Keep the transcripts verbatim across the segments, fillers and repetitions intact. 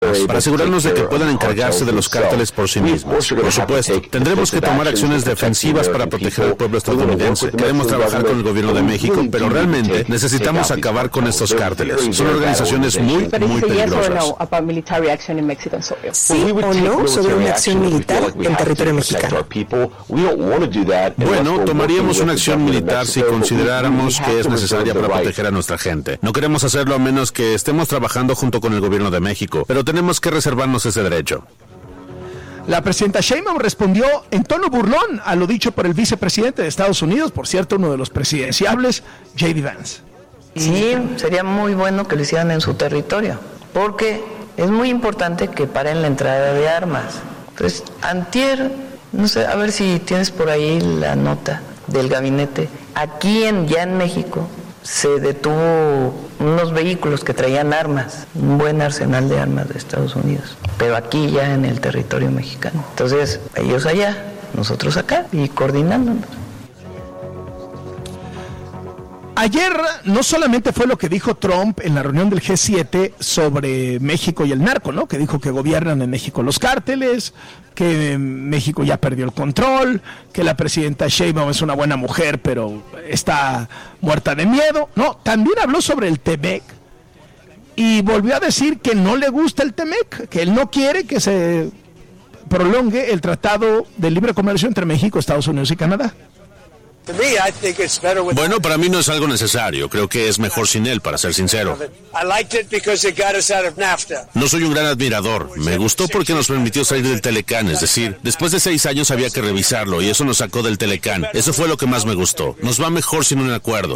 armas, para asegurarnos de que puedan encargarse de los cárteles por sí mismos. Por supuesto, tendremos que tomar acciones defensivas para proteger al pueblo estadounidense. Queremos trabajar con el gobierno de México, pero realmente necesitamos acabar con estos cárteles. Son organizaciones muy, muy peligrosas. ¿Sí o no sobre una acción militar en territorio mexicano? Bueno, tomaríamos una acción militar si consideráramos que es necesaria para proteger a nuestra gente. No queremos hacerlo a menos que estemos trabajando junto con el gobierno de México, pero tenemos que reservarnos ese derecho. La presidenta Sheinbaum respondió en tono burlón a lo dicho por el vicepresidente de Estados Unidos, por cierto, uno de los presidenciables, J D Vance. Sí, sería muy bueno que lo hicieran en su territorio, porque es muy importante que paren la entrada de armas. Entonces, antier, no sé, a ver si tienes por ahí la nota del gabinete. Aquí en, ya en México se detuvo unos vehículos que traían armas, un buen arsenal de armas de Estados Unidos, pero aquí ya en el territorio mexicano. Entonces, ellos allá, nosotros acá, y coordinándonos. Ayer no solamente fue lo que dijo Trump en la reunión del G siete sobre México y el narco, ¿no? Que dijo que gobiernan en México los cárteles, que México ya perdió el control, que la presidenta Sheinbaum es una buena mujer, pero está muerta de miedo. No, también habló sobre el T-MEC y volvió a decir que no le gusta el T-MEC, que él no quiere que se prolongue el Tratado de Libre Comercio entre México, Estados Unidos y Canadá. Bueno, para mí no es algo necesario. Creo que es mejor sin él, para ser sincero. No soy un gran admirador. Me gustó porque nos permitió salir del Telecán. Es decir, después de seis años había que revisarlo y eso nos sacó del Telecán. Eso fue lo que más me gustó. Nos va mejor sin un acuerdo.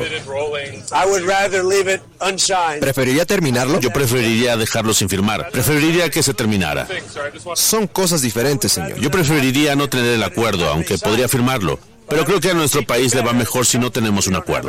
¿Preferiría terminarlo? Yo preferiría dejarlo sin firmar. Preferiría que se terminara. Son cosas diferentes, señor. Yo preferiría no tener el acuerdo, aunque podría firmarlo. Pero creo que a nuestro país le va mejor si no tenemos un acuerdo.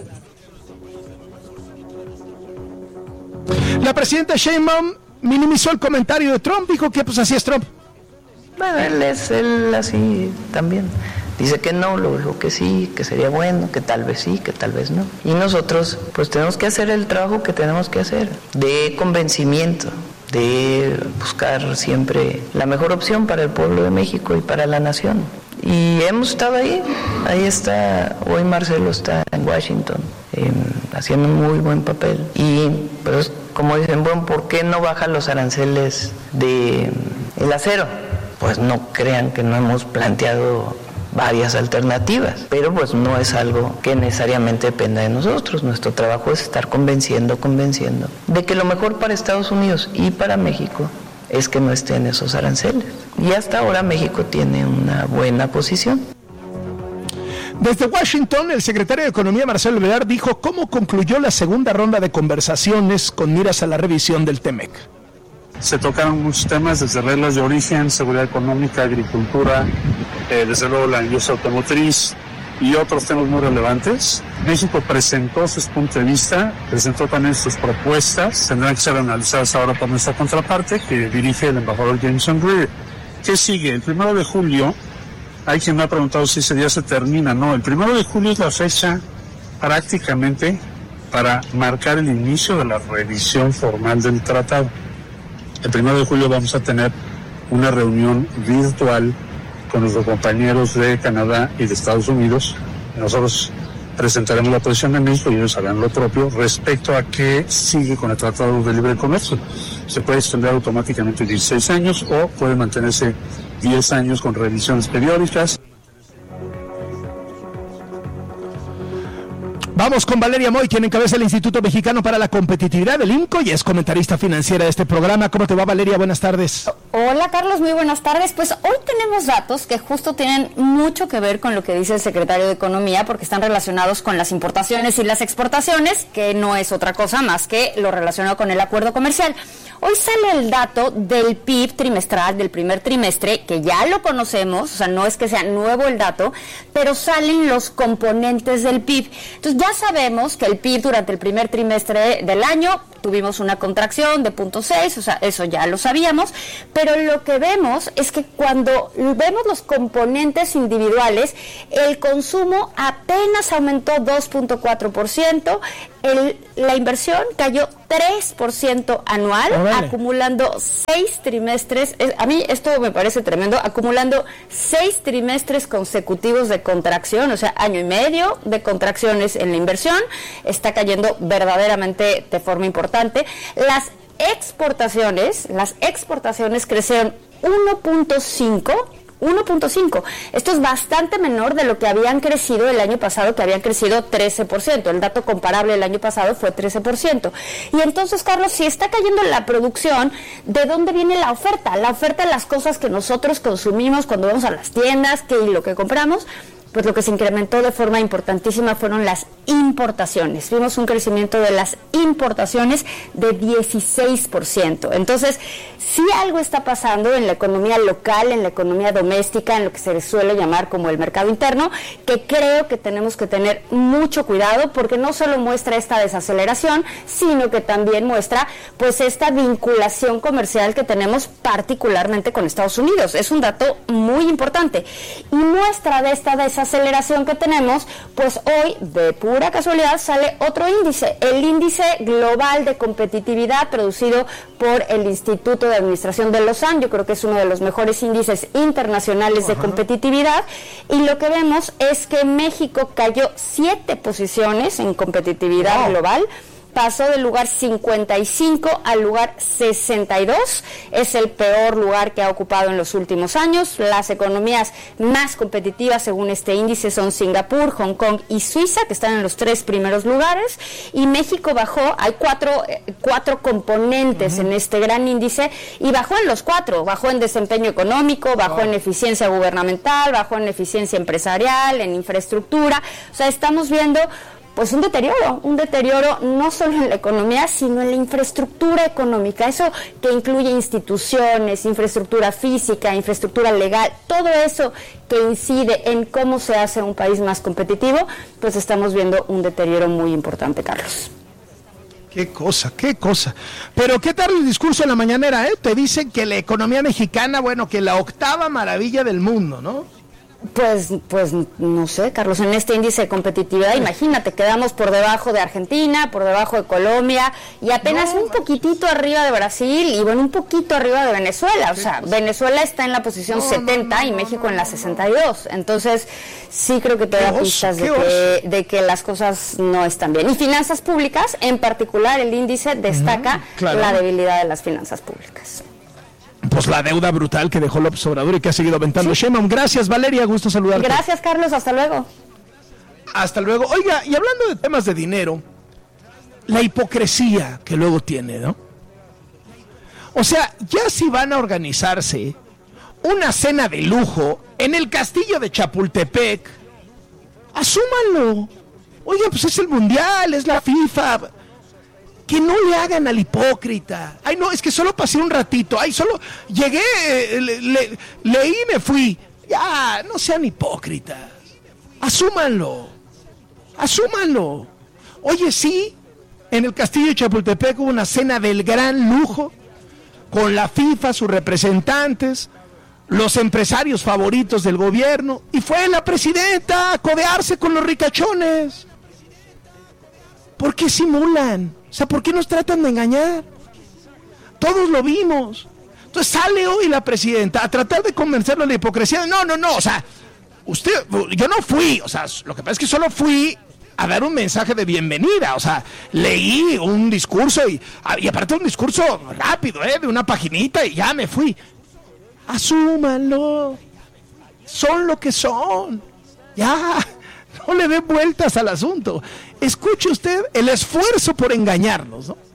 La presidenta Sheinbaum minimizó el comentario de Trump, dijo que pues así es Trump. Bueno, él es él así también. Dice que no, luego dijo que sí, que sería bueno, que tal vez sí, que tal vez no. Y nosotros pues tenemos que hacer el trabajo que tenemos que hacer, de convencimiento, de buscar siempre la mejor opción para el pueblo de México y para la nación. Y hemos estado ahí, ahí está, hoy Marcelo está en Washington, eh, haciendo un muy buen papel. Y pues como dicen, bueno, ¿por qué no bajan los aranceles de el acero? Pues no crean que no hemos planteado varias alternativas, pero pues no es algo que necesariamente dependa de nosotros. Nuestro trabajo es estar convenciendo, convenciendo de que lo mejor para Estados Unidos y para México es que no estén esos aranceles. Y hasta ahora México tiene una buena posición. Desde Washington, el secretario de Economía, Marcelo Ebrard, dijo cómo concluyó la segunda ronda de conversaciones con miras a la revisión del T-MEC. Se tocaron muchos temas, desde reglas de origen, seguridad económica, agricultura, eh, desde luego la industria automotriz y otros temas muy relevantes. México presentó su punto de vista, presentó también sus propuestas, tendrán que ser analizadas ahora por nuestra contraparte, que dirige el embajador Jameson Greer. ¿Qué sigue? El primero de julio, hay quien me ha preguntado si ese día se termina. No, el primero de julio es la fecha prácticamente para marcar el inicio de la revisión formal del tratado. El primero de julio vamos a tener una reunión virtual con nuestros compañeros de Canadá y de Estados Unidos. Nosotros presentaremos la posición de México y ellos harán lo propio respecto a qué sigue con el Tratado de Libre Comercio. Se puede extender automáticamente dieciséis años o puede mantenerse diez años con revisiones periódicas. Vamos con Valeria Moy, quien encabeza el Instituto Mexicano para la Competitividad, el INCO, y es comentarista financiera de este programa. ¿Cómo te va, Valeria? Buenas tardes. Hola, Carlos, muy buenas tardes. Pues hoy tenemos datos que justo tienen mucho que ver con lo que dice el secretario de Economía, porque están relacionados con las importaciones y las exportaciones, que no es otra cosa más que lo relacionado con el acuerdo comercial. Hoy sale el dato del P I B trimestral del primer trimestre, que ya lo conocemos, o sea, no es que sea nuevo el dato, pero salen los componentes del P I B. Entonces ya sabemos que el P I B durante el primer trimestre del año tuvimos una contracción de punto seis, o sea, eso ya lo sabíamos, pero lo que vemos es que cuando vemos los componentes individuales, el consumo apenas aumentó dos punto cuatro por ciento, el, la inversión cayó tres por ciento anual, Órale. acumulando seis trimestres. A mí esto me parece tremendo, acumulando seis trimestres consecutivos de contracción, o sea, año y medio de contracciones en la inversión. Está cayendo verdaderamente de forma importante. Las exportaciones, las exportaciones crecieron uno punto cinco. uno punto cinco. Esto es bastante menor de lo que habían crecido el año pasado, que habían crecido trece por ciento. El dato comparable el año pasado fue trece por ciento. Y entonces, Carlos, si está cayendo la producción, ¿de dónde viene la oferta? La oferta de las cosas que nosotros consumimos cuando vamos a las tiendas, que y lo que compramos. Pues lo que se incrementó de forma importantísima fueron las importaciones. Vimos un crecimiento de las importaciones de dieciséis por ciento. Entonces, sí algo está pasando en la economía local, en la economía doméstica, en lo que se suele llamar como el mercado interno, que creo que tenemos que tener mucho cuidado, porque no solo muestra esta desaceleración, sino que también muestra pues esta vinculación comercial que tenemos particularmente con Estados Unidos. Es un dato muy importante. Y muestra de esta desaceleración aceleración que tenemos, pues hoy de pura casualidad sale otro índice, el índice global de competitividad producido por el Instituto de Administración de Lausanne. Yo creo que es uno de los mejores índices internacionales Ajá. de competitividad, y lo que vemos es que México cayó siete posiciones en competitividad wow. global. Pasó del lugar cincuenta y cinco al lugar sesenta y dos. Es el peor lugar que ha ocupado en los últimos años. Las economías más competitivas, según este índice, son Singapur, Hong Kong y Suiza, que están en los tres primeros lugares. Y México bajó. Hay cuatro, eh, cuatro componentes uh-huh. en este gran índice, y bajó en los cuatro. Bajó en desempeño económico, bajó wow. en eficiencia gubernamental, bajó en eficiencia empresarial, en infraestructura. O sea, estamos viendo pues un deterioro, un deterioro no solo en la economía, sino en la infraestructura económica, eso que incluye instituciones, infraestructura física, infraestructura legal, todo eso que incide en cómo se hace un país más competitivo, pues estamos viendo un deterioro muy importante, Carlos. Qué cosa, qué cosa. Pero qué tal el discurso en la mañanera, ¿eh? Te dicen que la economía mexicana, bueno, que la octava maravilla del mundo, ¿no? Pues, pues no sé, Carlos, en este índice de competitividad, imagínate, quedamos por debajo de Argentina, por debajo de Colombia, y apenas no, un poquitito arriba de Brasil, y bueno, un poquito arriba de Venezuela. O sea, Venezuela está en la posición no, setenta no, no, y México no, no, en la sesenta y dos. Entonces, sí creo que te da pistas de que, de que las cosas no están bien. Y finanzas públicas, en particular, el índice destaca uh-huh, claro. la debilidad de las finanzas públicas. Pues la deuda brutal que dejó López Obrador y que ha seguido aventando sí. Sheinbaum. Gracias, Valeria, gusto saludarte. Gracias, Carlos, hasta luego. Hasta luego. Oiga, y hablando de temas de dinero, la hipocresía que luego tiene, ¿no? O sea, ya si van a organizarse una cena de lujo en el castillo de Chapultepec, asúmanlo. Oiga, pues es el Mundial, es la FIFA. Que no le hagan al hipócrita. Ay, no, es que solo pasé un ratito. Ay, solo llegué, le, le, leí y me fui. Ya, no sean hipócritas. Asúmanlo. Asúmanlo. Oye, sí, en el castillo de Chapultepec hubo una cena del gran lujo, con la FIFA, sus representantes, los empresarios favoritos del gobierno, y fue la presidenta a codearse con los ricachones. ¿Por qué simulan? O sea, ¿por qué nos tratan de engañar? Todos lo vimos. Entonces sale hoy la presidenta a tratar de convencerlo de la hipocresía. No, no, no, o sea, usted, yo no fui, o sea, lo que pasa es que solo fui a dar un mensaje de bienvenida, o sea, leí un discurso y, y aparte un discurso rápido, ¿eh? De una paginita y ya me fui. Asúmanlo. Son lo que son. Ya. No le den vueltas al asunto. Escuche usted el esfuerzo por engañarnos, ¿no?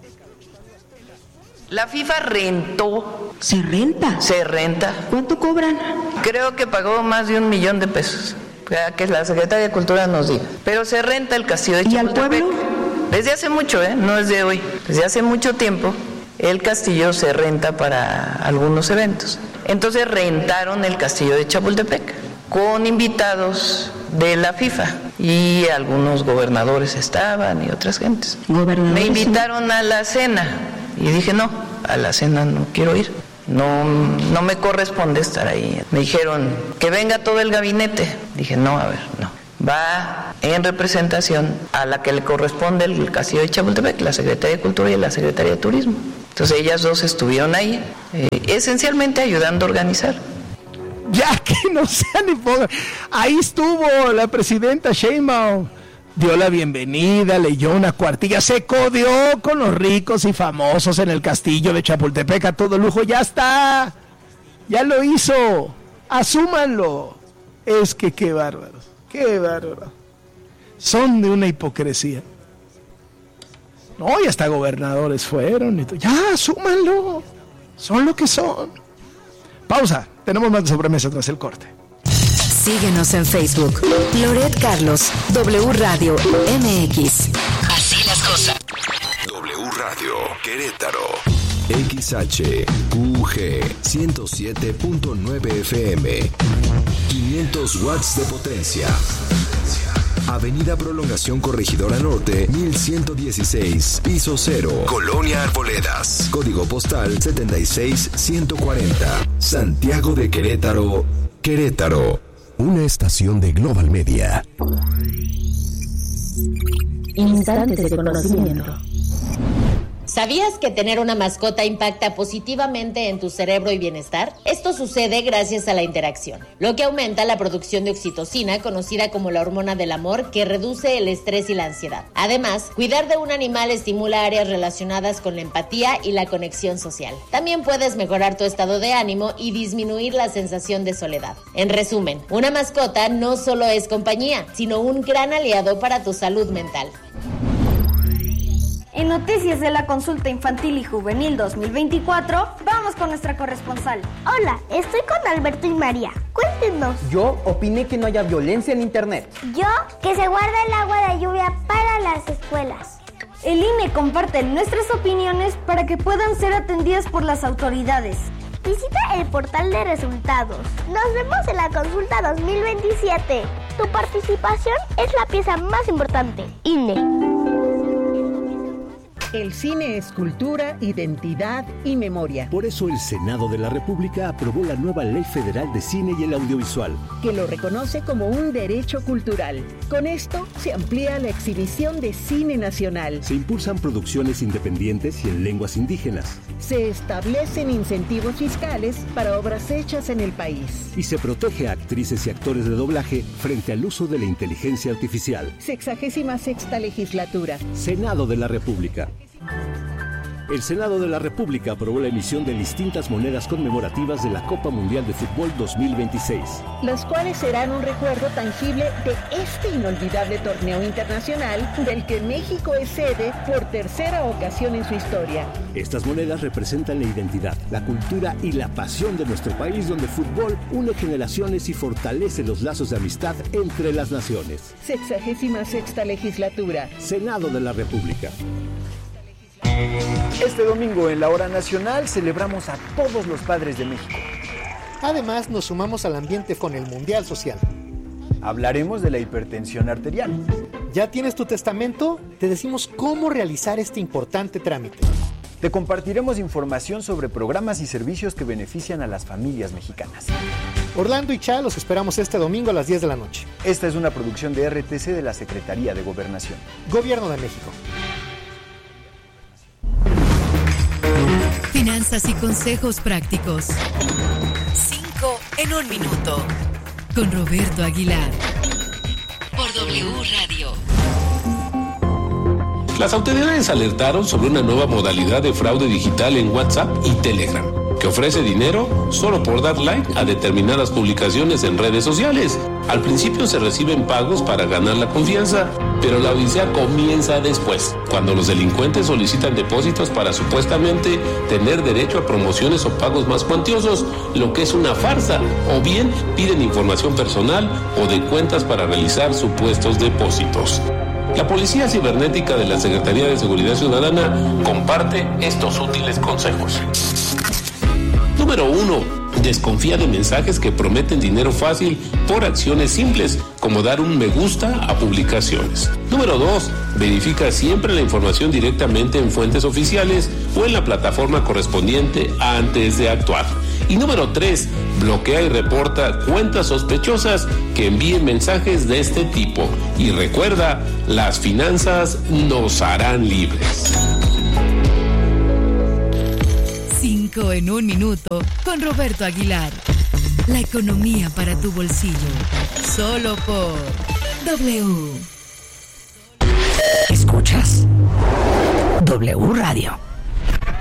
La FIFA rentó. ¿Se renta? Se renta. ¿Cuánto cobran? Creo que pagó más de un millón de pesos. Que la Secretaría de Cultura nos diga. Pero se renta el castillo de Chapultepec. ¿Y al pueblo? Desde hace mucho, ¿eh? No es de hoy. Desde hace mucho tiempo el castillo se renta para algunos eventos. Entonces rentaron el castillo de Chapultepec con invitados de la FIFA, y algunos gobernadores estaban y otras gentes. Me invitaron a la cena y dije no, a la cena no quiero ir, no, no me corresponde estar ahí. Me dijeron que venga todo el gabinete, dije no, a ver, no, va en representación a la que le corresponde el castillo de Chapultepec, la Secretaría de Cultura y la Secretaría de Turismo. Entonces ellas dos estuvieron ahí, eh, esencialmente ayudando a organizar. Ya que no sean hipócritas. Ahí estuvo la presidenta Sheinbaum. Dio la bienvenida, leyó una cuartilla, se codeó con los ricos y famosos en el castillo de Chapultepec a todo lujo. Ya está, ya lo hizo, asúmanlo. Es que qué bárbaros, qué bárbaros. Son de una hipocresía. No, y hasta gobernadores fueron. Y todo. Ya, asúmanlo, son lo que son. Pausa, tenemos más de sobremesa tras el corte. Síguenos en Facebook. Loret Carlos, W Radio M X. Así las cosas. W Radio Querétaro. X H U G ciento siete punto nueve F M. quinientos watts de potencia. Avenida Prolongación Corregidora Norte, mil ciento dieciséis, piso cero, Colonia Arboledas. Código postal setenta y seis ciento cuarenta. Santiago de Querétaro, Querétaro. Una estación de Global Media. Instantes de conocimiento. ¿Sabías que tener una mascota impacta positivamente en tu cerebro y bienestar? Esto sucede gracias a la interacción, lo que aumenta la producción de oxitocina, conocida como la hormona del amor, que reduce el estrés y la ansiedad. Además, cuidar de un animal estimula áreas relacionadas con la empatía y la conexión social. También puedes mejorar tu estado de ánimo y disminuir la sensación de soledad. En resumen, una mascota no solo es compañía, sino un gran aliado para tu salud mental. En Noticias de la Consulta Infantil y Juvenil dos mil veinticuatro, vamos con nuestra corresponsal. Hola, estoy con Alberto y María. Cuéntenos. Yo opiné que no haya violencia en internet. Yo, que se guarda el agua de lluvia para las escuelas. El I N E comparte nuestras opiniones para que puedan ser atendidas por las autoridades. Visita el portal de resultados. Nos vemos en la Consulta dos mil veintisiete. Tu participación es la pieza más importante. I N E. El cine es cultura, identidad y memoria. Por eso el Senado de la República aprobó la nueva Ley Federal de Cine y el Audiovisual, que lo reconoce como un derecho cultural. Con esto se amplía la exhibición de cine nacional. Se impulsan producciones independientes y en lenguas indígenas. Se establecen incentivos fiscales para obras hechas en el país. Y se protege a actrices y actores de doblaje frente al uso de la inteligencia artificial. Sexagésima sexta legislatura. Senado de la República. El Senado de la República aprobó la emisión de distintas monedas conmemorativas de la Copa Mundial de Fútbol dos mil veintiséis. Las cuales serán un recuerdo tangible de este inolvidable torneo internacional del que México es sede por tercera ocasión en su historia. Estas monedas representan la identidad, la cultura y la pasión de nuestro país, donde el fútbol une generaciones y fortalece los lazos de amistad entre las naciones. Sexagésima sexta legislatura. Senado de la República. Este domingo en la Hora Nacional celebramos a todos los padres de México. Además, nos sumamos al ambiente con el Mundial Social. Hablaremos de la hipertensión arterial. ¿Ya tienes tu testamento? Te decimos cómo realizar este importante trámite. Te compartiremos información sobre programas y servicios que benefician a las familias mexicanas. Orlando y Cha los esperamos este domingo a las diez de la noche. Esta es una producción de R T C de la Secretaría de Gobernación. Gobierno de México. Finanzas y consejos prácticos. Cinco en un minuto. Con Roberto Aguilar. Por W Radio. Las autoridades alertaron sobre una nueva modalidad de fraude digital en WhatsApp y Telegram, que ofrece dinero solo por dar like a determinadas publicaciones en redes sociales. Al principio se reciben pagos para ganar la confianza, pero la odisea comienza después, cuando los delincuentes solicitan depósitos para supuestamente tener derecho a promociones o pagos más cuantiosos, lo que es una farsa, o bien piden información personal o de cuentas para realizar supuestos depósitos. La Policía Cibernética de la Secretaría de Seguridad Ciudadana comparte estos útiles consejos. Número uno. Desconfía de mensajes que prometen dinero fácil por acciones simples, como dar un me gusta a publicaciones. Número dos. Verifica siempre la información directamente en fuentes oficiales o en la plataforma correspondiente antes de actuar. Y número tres. Bloquea y reporta cuentas sospechosas que envíen mensajes de este tipo. Y recuerda, las finanzas nos harán libres. Cinco en un minuto con Roberto Aguilar. La economía para tu bolsillo. Solo por W. ¿Escuchas? W Radio.